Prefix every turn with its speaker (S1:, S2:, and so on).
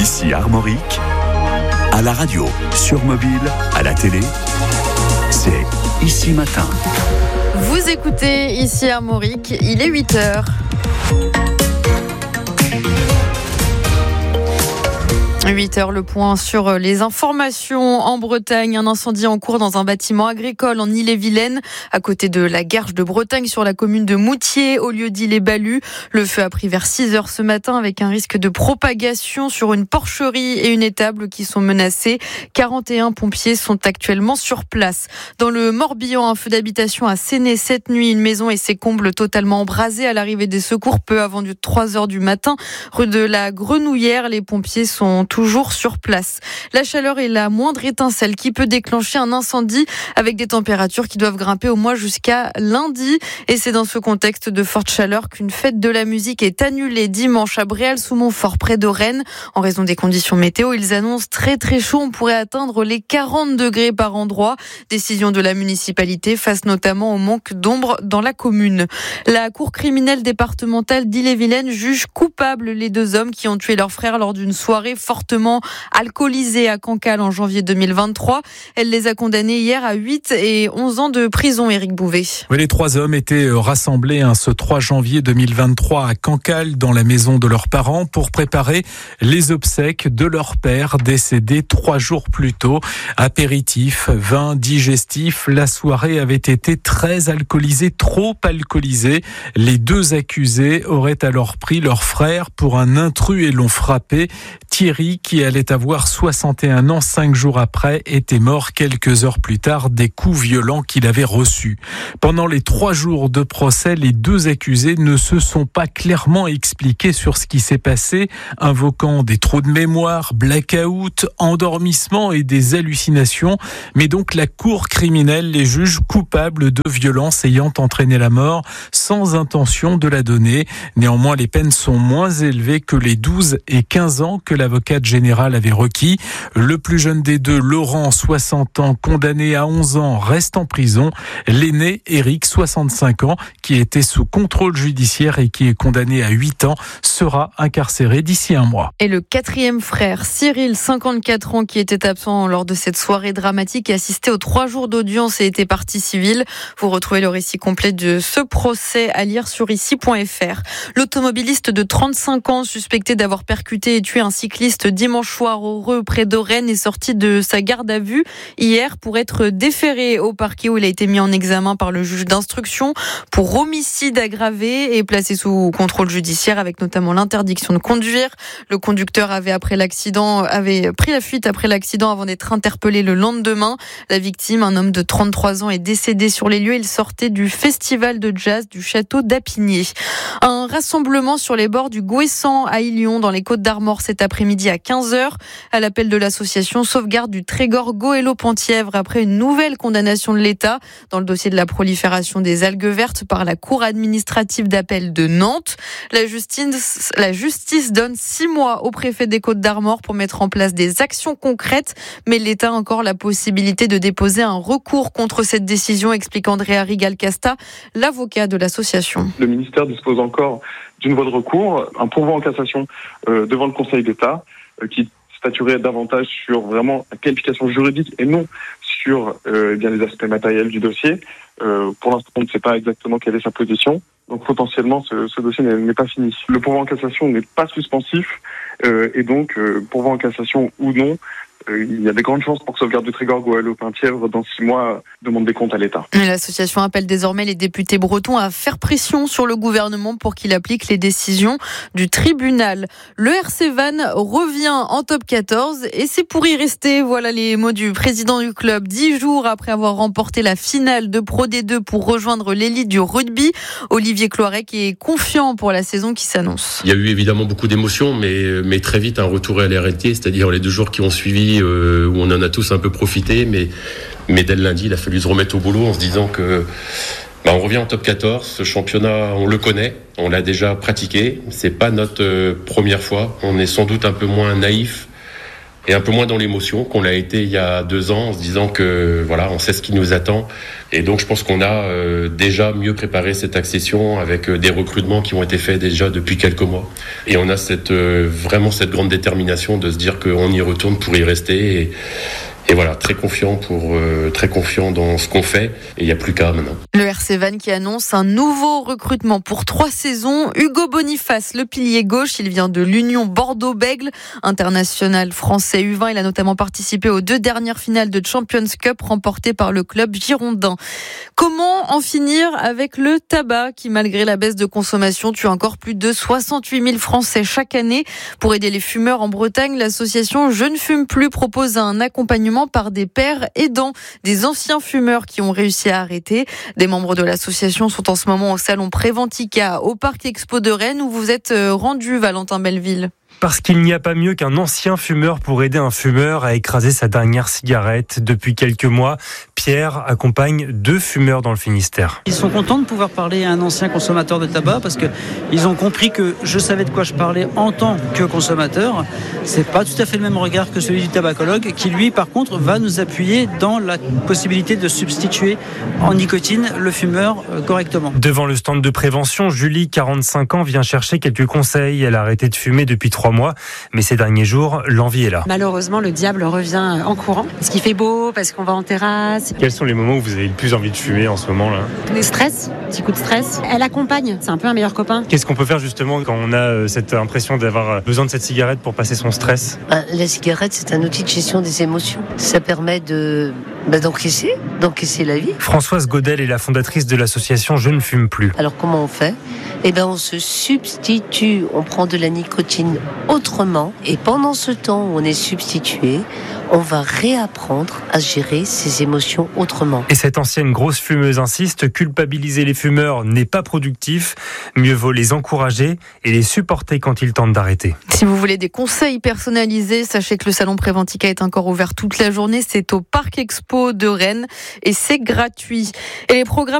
S1: Ici Armorique, à la radio, sur mobile, à la télé, c'est Ici Matin.
S2: Vous écoutez Ici Armorique, il est 8h. 8h, le point sur les informations en Bretagne. Un incendie en cours dans un bâtiment agricole en Ille-et-Vilaine, à côté de la Garge de Bretagne, sur la commune de Moutier, au lieu d'Ille-et-Balu. Le feu a pris vers 6h ce matin, avec un risque de propagation sur une porcherie et une étable qui sont menacées. 41 pompiers sont actuellement sur place. Dans le Morbihan, un feu d'habitation a séné cette nuit. Une maison et ses combles totalement embrasés à l'arrivée des secours peu avant 3h du matin. Rue de la Grenouillère, les pompiers sont toujours sur place. La chaleur est la moindre étincelle qui peut déclencher un incendie, avec des températures qui doivent grimper au moins jusqu'à lundi. Et c'est dans ce contexte de forte chaleur qu'une fête de la musique est annulée dimanche à Bréal-sous-Montfort, près de Rennes. En raison des conditions météo, ils annoncent très chaud. On pourrait atteindre les 40 degrés par endroit. Décision de la municipalité face notamment au manque d'ombre dans la commune. La cour criminelle départementale d'Ille-et-Vilaine juge coupables les deux hommes qui ont tué leur frère lors d'une soirée fortement alcoolisée à Cancale en janvier 2023. Elle les a condamnés hier à 8 et 11 ans de prison, Éric Bouvet.
S3: Oui, les trois hommes étaient rassemblés ce 3 janvier 2023 à Cancale, dans la maison de leurs parents, pour préparer les obsèques de leur père décédé 3 jours plus tôt. Apéritif, vin, digestif, la soirée avait été très alcoolisée, trop alcoolisée. Les deux accusés auraient alors pris leur frère pour un intrus et l'ont frappé. Thierry, qui allait avoir 61 ans 5 jours après, était mort quelques heures plus tard des coups violents qu'il avait reçus. Pendant les 3 jours de procès, les deux accusés ne se sont pas clairement expliqués sur ce qui s'est passé, invoquant des trous de mémoire, blackout, endormissement et des hallucinations. Mais donc la cour criminelle les juge coupables de violences ayant entraîné la mort sans intention de la donner. Néanmoins, les peines sont moins élevées que les 12 et 15 ans que l'avocate générale avait requis. Le plus jeune des deux, Laurent, 60 ans, condamné à 11 ans, reste en prison. L'aîné, Éric, 65 ans, qui était sous contrôle judiciaire et qui est condamné à 8 ans, sera incarcéré d'ici 1 mois.
S2: Et le quatrième frère, Cyril, 54 ans, qui était absent lors de cette soirée dramatique et assisté aux 3 jours d'audience et était partie civile. Vous retrouvez le récit complet de ce procès à lire sur ici.fr. L'automobiliste de 35 ans, suspecté d'avoir percuté et tué un cycliste dimanche soir au Reux, près de Rennes, est sorti de sa garde à vue hier pour être déféré au parquet, où il a été mis en examen par le juge d'instruction pour homicide aggravé et placé sous contrôle judiciaire, avec notamment l'interdiction de conduire. Le conducteur avait pris la fuite après l'accident avant d'être interpellé le lendemain. La victime, un homme de 33 ans, est décédé sur les lieux. Il sortait du festival de jazz du château d'Apigné. Un rassemblement sur les bords du Gouessant à Illion, dans les Côtes-d'Armor, cet après-midi à 15h, à l'appel de l'association Sauvegarde du Trégor Goëlo-Penthièvre, après une nouvelle condamnation de l'État dans le dossier de la prolifération des algues vertes par la Cour administrative d'appel de Nantes. La justice donne 6 mois au préfet des Côtes-d'Armor pour mettre en place des actions concrètes, mais l'État a encore la possibilité de déposer un recours contre cette décision, explique Andrea Rigalcasta, l'avocat de l'association.
S4: Le ministère dispose encore d'une voie de recours, un pourvoi en cassation devant le Conseil d'État qui statuerait davantage sur vraiment la qualification juridique et non sur les aspects matériels du dossier. Pour l'instant, on ne sait pas exactement quelle est sa position. Donc potentiellement, ce dossier n'est pas fini. Le pourvoi en cassation n'est pas suspensif et donc pourvoi en cassation ou non, il y a des grandes chances pour que Sauvegarde du Trégor Goëlo-Penthièvre, dans 6 mois, demande des comptes à l'État.
S2: L'association appelle désormais les députés bretons à faire pression sur le gouvernement pour qu'il applique les décisions du tribunal. Le RC Vannes revient en top 14 et c'est pour y rester. Voilà les mots du président du club. 10 jours après avoir remporté la finale de Pro D2 pour rejoindre l'élite du rugby, Olivier Cloirec est confiant pour la saison qui s'annonce.
S5: Il y a eu évidemment beaucoup d'émotions, mais très vite un retour à la réalité, c'est-à-dire les 2 jours qui ont suivi, où on en a tous un peu profité, mais dès le lundi, il a fallu se remettre au boulot en se disant que on revient en top 14. Ce championnat, on le connaît, on l'a déjà pratiqué. C'est pas notre première fois. On est sans doute un peu moins naïf et un peu moins dans l'émotion qu'on l'a été il y a 2 ans, en se disant que voilà, on sait ce qui nous attend. Et donc je pense qu'on a déjà mieux préparé cette accession avec des recrutements qui ont été faits déjà depuis quelques mois. Et on a vraiment cette grande détermination de se dire qu'on y retourne pour y rester. Et voilà, très confiant dans ce qu'on fait. Et il n'y a plus qu'à maintenant.
S2: Le RC Vannes qui annonce un nouveau recrutement pour 3 saisons. Hugo Boniface, le pilier gauche, il vient de l'Union Bordeaux-Bègles, international français U20. Il a notamment participé aux 2 dernières finales de Champions Cup remportées par le club girondin. Comment en finir avec le tabac qui, malgré la baisse de consommation, tue encore plus de 68 000 Français chaque année? Pour aider les fumeurs en Bretagne, l'association Je ne fume plus propose un accompagnement par des pères aidants, des anciens fumeurs qui ont réussi à arrêter. Des membres de l'association sont en ce moment au salon Préventica au Parc Expo de Rennes où vous êtes rendu, Valentin Belleville.
S6: Parce qu'il n'y a pas mieux qu'un ancien fumeur pour aider un fumeur à écraser sa dernière cigarette. Depuis quelques mois, Pierre accompagne 2 fumeurs dans le Finistère.
S7: Ils sont contents de pouvoir parler à un ancien consommateur de tabac parce qu'ils ont compris que je savais de quoi je parlais en tant que consommateur. C'est pas tout à fait le même regard que celui du tabacologue qui, lui, par contre, va nous appuyer dans la possibilité de substituer en nicotine le fumeur correctement.
S6: Devant le stand de prévention, Julie, 45 ans, vient chercher quelques conseils. Elle a arrêté de fumer depuis 3 mois, mais ces derniers jours, l'envie est là.
S8: Malheureusement, le diable revient en courant. Parce qu'il fait beau, parce qu'on va en terrasse.
S6: Quels sont les moments où vous avez le plus envie de fumer en ce moment-là?
S8: Des stress, petit coup de stress. Elle accompagne, c'est un peu un meilleur copain.
S6: Qu'est-ce qu'on peut faire justement quand on a cette impression d'avoir besoin de cette cigarette pour passer son stress?
S9: La cigarette, c'est un outil de gestion des émotions. Ça permet d'encaisser la vie.
S6: Françoise Godel est la fondatrice de l'association Je ne fume plus.
S9: Alors comment on fait? On se substitue, on prend de la nicotine autrement et pendant ce temps où on est substitué, on va réapprendre à gérer ses émotions autrement.
S6: Et cette ancienne grosse fumeuse insiste, culpabiliser les fumeurs n'est pas productif, mieux vaut les encourager et les supporter quand ils tentent d'arrêter.
S2: Si vous voulez des conseils personnalisés, sachez que le salon Préventica est encore ouvert toute la journée, c'est au Parc Expo de Rennes et c'est gratuit. Et les programmes